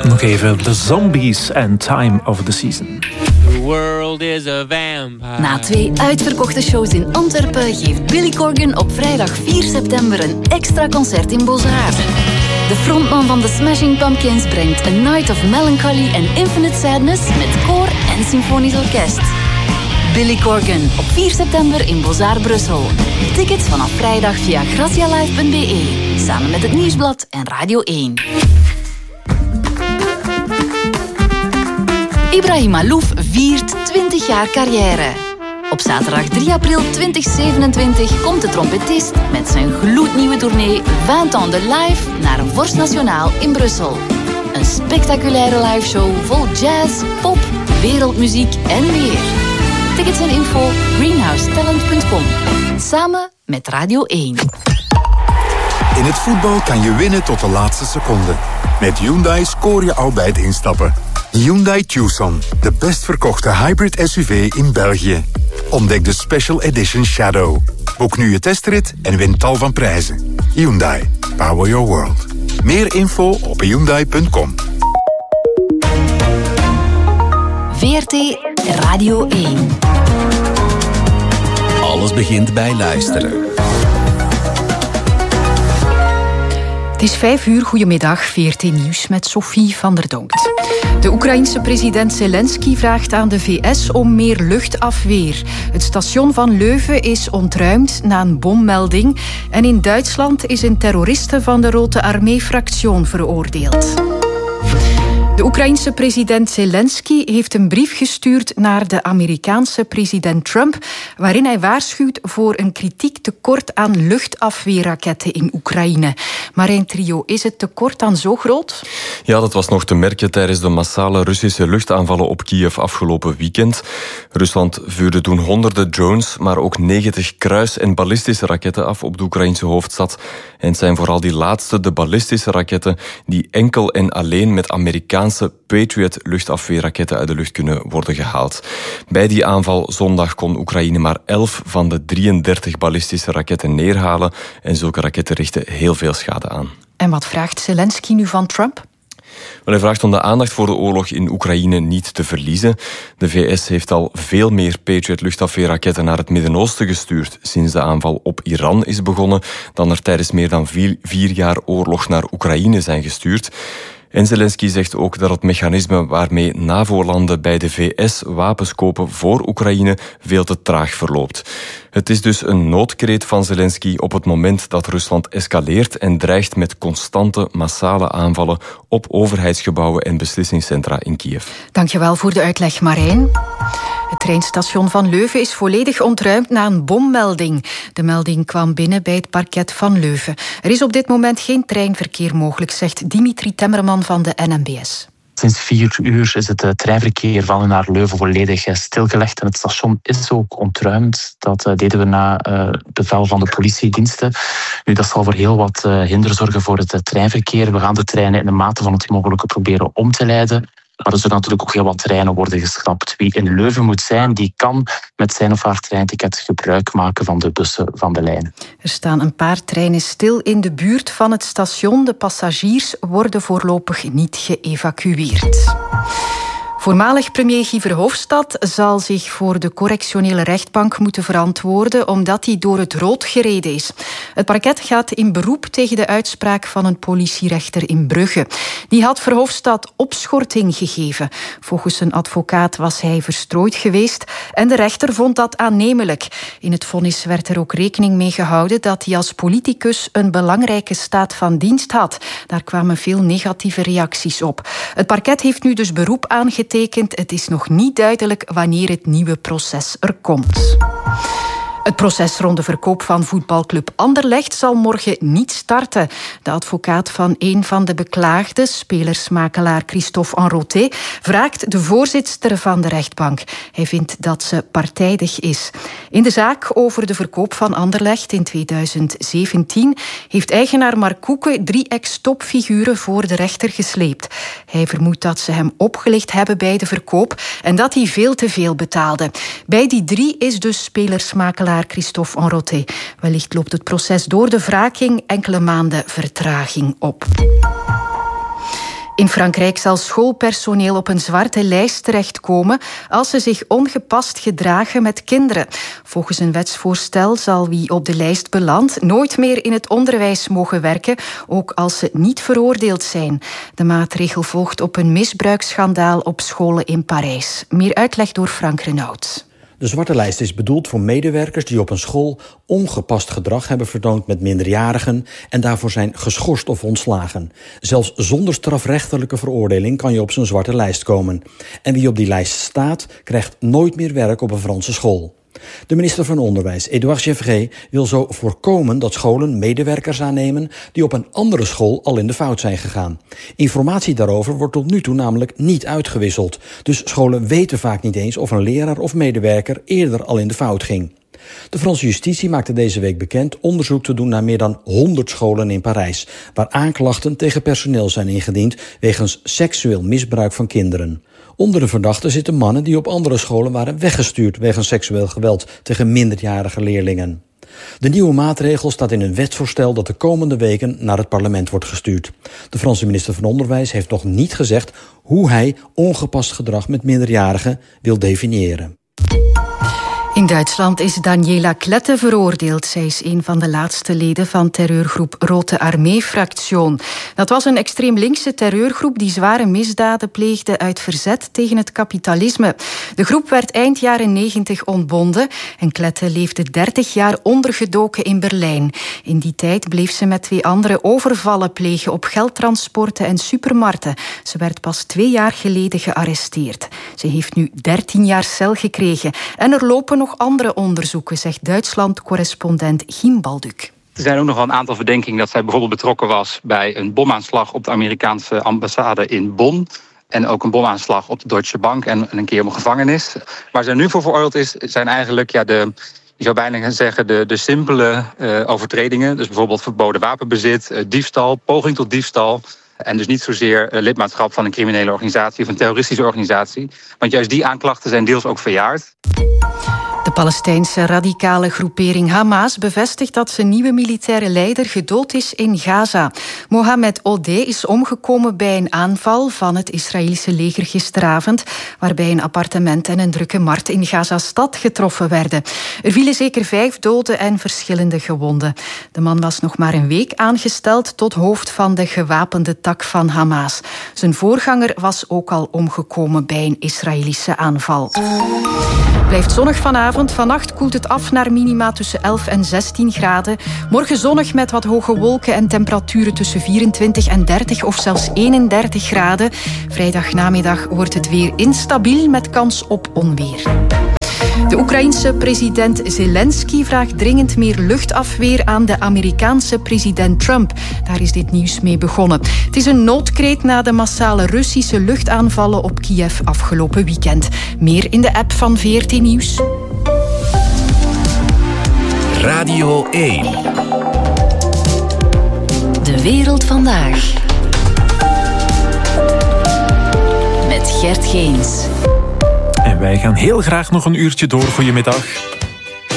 Nog even The Zombies and Time of the Season. The world is a vampire. Na 2 uitverkochte shows in Antwerpen geeft Billy Corgan op vrijdag 4 september een extra concert in Bozhaar. De frontman van The Smashing Pumpkins brengt A Night of Melancholy and Infinite Sadness met koor en symfonisch orkest. Billy Corgan op 4 september in Bozhaar, Brussel. Tickets vanaf vrijdag via gracialive.be. Samen met het Nieuwsblad en Radio 1. Ibrahim Alouf viert 20 jaar carrière. Op zaterdag 3 april 2027 komt de trompetist met zijn gloednieuwe tournee 20 ans de live naar een Vorst Nationaal in Brussel. Een spectaculaire liveshow vol jazz, pop, wereldmuziek en meer. Tickets en info greenhousetalent.com. Samen met Radio 1. In het voetbal kan je winnen tot de laatste seconde. Met Hyundai scoor je al bij het instappen. Hyundai Tucson, de best verkochte hybrid SUV in België. Ontdek de Special Edition Shadow. Boek nu je testrit en win tal van prijzen. Hyundai, power your world. Meer info op hyundai.com. VRT Radio 1. Alles begint bij luisteren. Het is 5 uur, goedemiddag, VRT Nieuws met Sophie van der Donkt. De Oekraïense president Zelensky vraagt aan de VS om meer luchtafweer. Het station van Leuven is ontruimd na een bommelding. En in Duitsland is een terroriste van de Rote Armee-fractie veroordeeld. De Oekraïense president Zelensky heeft een brief gestuurd naar de Amerikaanse president Trump, waarin hij waarschuwt voor een kritiek tekort aan luchtafweerraketten in Oekraïne. Marijn Trio, is het tekort dan zo groot? Ja, dat was nog te merken tijdens de massale Russische luchtaanvallen op Kiev afgelopen weekend. Rusland vuurde toen honderden drones, maar ook 90 kruis- en ballistische raketten af op de Oekraïnse hoofdstad. En het zijn vooral die laatste, de ballistische raketten, die enkel en alleen met Amerikaanse Patriot-luchtafweerraketten uit de lucht kunnen worden gehaald. Bij die aanval zondag kon Oekraïne maar 11 van de 33 ballistische raketten neerhalen en zulke raketten richten heel veel schade aan. En wat vraagt Zelensky nu van Trump? Hij vraagt om de aandacht voor de oorlog in Oekraïne niet te verliezen. De VS heeft al veel meer Patriot-luchtafweerraketten naar het Midden-Oosten gestuurd sinds de aanval op Iran is begonnen, dan er tijdens meer dan 4 jaar oorlog naar Oekraïne zijn gestuurd. En Zelensky zegt ook dat het mechanisme waarmee NAVO-landen bij de VS wapens kopen voor Oekraïne veel te traag verloopt. Het is dus een noodkreet van Zelensky op het moment dat Rusland escaleert en dreigt met constante, massale aanvallen op overheidsgebouwen en beslissingscentra in Kiev. Dankjewel voor de uitleg, Marijn. Het treinstation van Leuven is volledig ontruimd na een bommelding. De melding kwam binnen bij het parket van Leuven. Er is op dit moment geen treinverkeer mogelijk, zegt Dimitri Temmerman van de NMBS. Sinds 4 uur is het treinverkeer van en naar Leuven volledig stilgelegd en het station is ook ontruimd. Dat deden we na bevel van de politiediensten. Nu, dat zal voor heel wat hinder zorgen voor het treinverkeer. We gaan de treinen in de mate van het mogelijke proberen om te leiden. Maar er zullen natuurlijk ook heel wat treinen worden geschrapt. Wie in Leuven moet zijn, die kan met zijn of haar treinticket gebruik maken van de bussen van de lijnen. Er staan een paar treinen stil in de buurt van het station. De passagiers worden voorlopig niet geëvacueerd. Voormalig premier Guy Verhofstadt zal zich voor de correctionele rechtbank moeten verantwoorden omdat hij door het rood gereden is. Het parket gaat in beroep tegen de uitspraak van een politierechter in Brugge. Die had Verhofstadt opschorting gegeven. Volgens een advocaat was hij verstrooid geweest en de rechter vond dat aannemelijk. In het vonnis werd er ook rekening mee gehouden dat hij als politicus een belangrijke staat van dienst had. Daar kwamen veel negatieve reacties op. Het parket heeft nu dus beroep aangetekend. Het is nog niet duidelijk wanneer het nieuwe proces er komt. Het proces rond de verkoop van voetbalclub Anderlecht zal morgen niet starten. De advocaat van een van de beklaagden, spelersmakelaar Christophe Enroté, wraakt de voorzitster van de rechtbank. Hij vindt dat ze partijdig is. In de zaak over de verkoop van Anderlecht in 2017 heeft eigenaar Mark Koeken 3 ex-topfiguren voor de rechter gesleept. Hij vermoedt dat ze hem opgelicht hebben bij de verkoop en dat hij veel te veel betaalde. Bij die 3 is dus spelersmakelaar Christophe Enroté. Wellicht loopt het proces door de wraking enkele maanden vertraging op. In Frankrijk zal schoolpersoneel op een zwarte lijst terechtkomen als ze zich ongepast gedragen met kinderen. Volgens een wetsvoorstel zal wie op de lijst belandt nooit meer in het onderwijs mogen werken, ook als ze niet veroordeeld zijn. De maatregel volgt op een misbruiksschandaal op scholen in Parijs. Meer uitleg door Frank Renaud. De zwarte lijst is bedoeld voor medewerkers die op een school ongepast gedrag hebben vertoond met minderjarigen en daarvoor zijn geschorst of ontslagen. Zelfs zonder strafrechtelijke veroordeling kan je op zo'n zwarte lijst komen. En wie op die lijst staat, krijgt nooit meer werk op een Franse school. De minister van Onderwijs, Édouard Gevrey, wil zo voorkomen dat scholen medewerkers aannemen die op een andere school al in de fout zijn gegaan. Informatie daarover wordt tot nu toe namelijk niet uitgewisseld. Dus scholen weten vaak niet eens of een leraar of medewerker eerder al in de fout ging. De Franse justitie maakte deze week bekend onderzoek te doen naar meer dan 100 scholen in Parijs, waar aanklachten tegen personeel zijn ingediend wegens seksueel misbruik van kinderen. Onder de verdachten zitten mannen die op andere scholen waren weggestuurd wegens seksueel geweld tegen minderjarige leerlingen. De nieuwe maatregel staat in een wetsvoorstel dat de komende weken naar het parlement wordt gestuurd. De Franse minister van Onderwijs heeft nog niet gezegd hoe hij ongepast gedrag met minderjarigen wil definiëren. In Duitsland is Daniela Klette veroordeeld. Zij is een van de laatste leden van terreurgroep Rote Armee-fractie. Dat was een extreem linkse terreurgroep die zware misdaden pleegde uit verzet tegen het kapitalisme. De groep werd eind jaren 90 ontbonden en Klette leefde 30 jaar ondergedoken in Berlijn. In die tijd bleef ze met 2 anderen overvallen plegen op geldtransporten en supermarkten. Ze werd pas 2 jaar geleden gearresteerd. Ze heeft nu 13 jaar cel gekregen en er lopen nog andere onderzoeken, zegt Duitsland-correspondent Giem Balduk. Er zijn ook nog wel een aantal verdenkingen dat zij bijvoorbeeld betrokken was bij een bomaanslag op de Amerikaanse ambassade in Bonn. En ook een bomaanslag op de Deutsche Bank en een keer op een gevangenis. Waar zij nu voor veroordeeld is, zijn eigenlijk je zou bijna zeggen de simpele overtredingen. Dus bijvoorbeeld verboden wapenbezit, diefstal, poging tot diefstal. En dus niet zozeer lidmaatschap van een criminele organisatie of een terroristische organisatie. Want juist die aanklachten zijn deels ook verjaard. De Palestijnse radicale groepering Hamas bevestigt dat zijn nieuwe militaire leider gedood is in Gaza. Mohamed Odeh is omgekomen bij een aanval van het Israëlische leger gisteravond, waarbij een appartement en een drukke markt in Gaza-stad getroffen werden. Er vielen zeker 5 doden en verschillende gewonden. De man was nog maar een week aangesteld tot hoofd van de gewapende tak van Hamas. Zijn voorganger was ook al omgekomen bij een Israëlische aanval. Blijft zonnig vanavond. Vannacht koelt het af naar minima tussen 11 en 16 graden. Morgen zonnig met wat hoge wolken en temperaturen tussen 24 en 30 of zelfs 31 graden. Vrijdagnamiddag wordt het weer instabiel met kans op onweer. De Oekraïense president Zelensky vraagt dringend meer luchtafweer aan de Amerikaanse president Trump. Daar is dit nieuws mee begonnen. Het is een noodkreet na de massale Russische luchtaanvallen op Kiev afgelopen weekend. Meer in de app van VRT Nieuws. Radio 1. De wereld vandaag. Met Gert Geens. En wij gaan heel graag nog een uurtje door. Goedemiddag.